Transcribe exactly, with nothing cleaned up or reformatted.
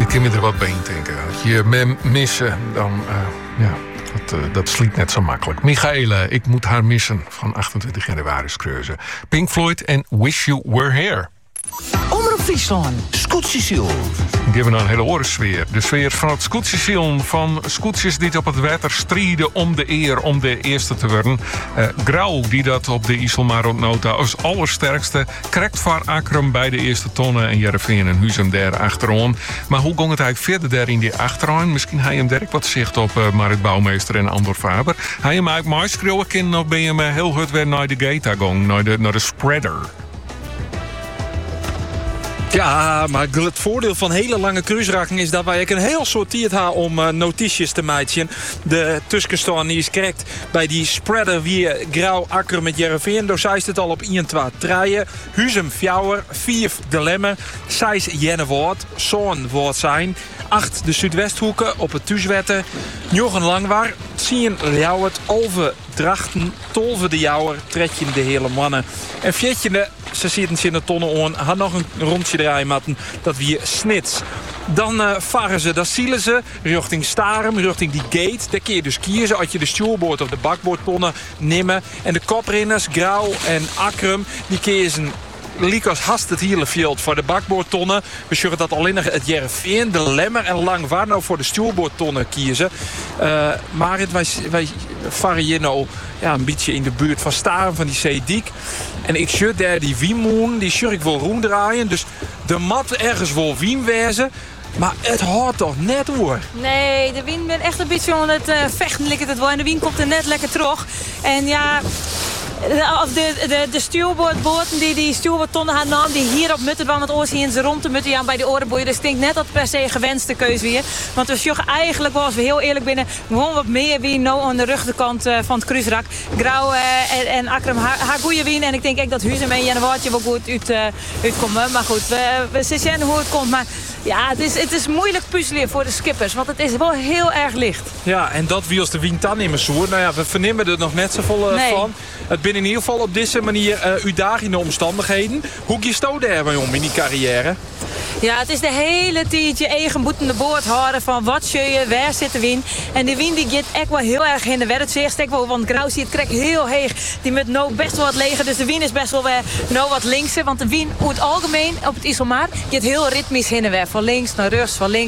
kan me er wat bij denken. Als je me missen, dan uh, ja, dat, uh, dat sliet net zo makkelijk. Michaela, ik moet haar missen van achtentwintig januari Screuzen. Pink Floyd en Wish You Were Here. Omroep Friesland, Scootjesiel. Die hebben een hele oorensfeer. De sfeer van het Scootjesiel. Van scootjes die op het water strijden om de eer om de eerste te worden. Uh, Grauw, die dat op de Iselmarotnota als allersterkste krijgt voor Akrum bij de eerste tonnen en Jereveen en Huzem daar achterom. Maar hoe ging het eigenlijk verder daar in die achteraan? Misschien hij hem direct wat zicht op uh, Marit Bouwmeester en Andor Faber. Hij hem eigenlijk maar schreeuwen kind of ben je me heel goed weer naar de gate gaan, naar de, naar de spreader. Ja, maar het voordeel van hele lange cruiserakken is dat wij een heel sortiert hebben om uh, notities te maken. De tussenstand is correct bij die spreader wie Grauw Akker met Jereveen. Daar zei het al op één, twee, drie. Huzem Fjouwer, vier de Lemmer, zes Jennewoord, zo'n woord zijn. acht de Zuidwesthoeken op het Thuiswetten. Njochen Langwaar, tien Ljouwert, Olve Drachten, tolve de Jouwer, tredje de hele mannen. En veertje, ze zitten in de tonnen aan, had nog een rondje draaien matten, dat wie snits. Dan uh, varen ze, dan zielen ze richting Starum, richting die gate. Daar kun je dus kiezen als je de stuurboord of de bakboordtonnen nemen. En de koprenners, Grauw en Akrum, die kiezen Likos hast het hele veld voor de bakboordtonnen. We zullen dat alleen nog het Jereveen, de Lemmer en Langwaar nou voor de stuurboordtonnen kiezen. Uh, maar het, wij, wij variëren nou ja, een beetje in de buurt van Starum, van die Zeediek. En ik zie daar die Wiemoen, die zie ik wel ronddraaien. Dus de mat ergens wel Wien wezen. Maar het hoort toch net hoor. Nee, de Wien ben echt een beetje aan het uh, vechten. Het wel. En de Wien komt er net lekker terug. En ja, of de, de, de stuurboordboten die die stuurboordtonnen gaan namen, die hier op Mutten van het oor zien ze rond te Mutten aan bij de orenboeien. Dus ik denk net dat het per se een gewenste keuze weer. Want we zoeken eigenlijk, als we heel eerlijk binnen, gewoon wat meer wie nou aan de rechterkant uh, van het cruiserak. Grauw uh, en, en Akrum haar, haar goede wien. En ik denk ook dat Huzem en Jennewoordje wel goed uit, uh, uitkomen. Maar goed, we, we zien hoe het komt. Maar ja, het is, het is moeilijk puzzelen voor de skippers. Want het is wel heel erg licht. Ja, en dat wie als de wind dan in mijn soer. Nou ja, we vernemen er nog net zoveel uh, nee. van. Het ben in ieder geval op deze manier uh, uitdagende omstandigheden. Hoe kiest je daar bij om in die carrière? Ja, het is de hele tijd je eigen boetende boord houden van wat zul je, waar zit de wien. En de wien die gaat echt wel heel erg in de werd. Het zeerst wel, want Grauw ziet het krijgt heel heeg. Die moet nou best wel wat leger. Dus de wien is best wel weer nou wat linkser. Want de wien over het algemeen op het Iselmaar gaat heel ritmisch heen en weer. Van links naar rechts, van links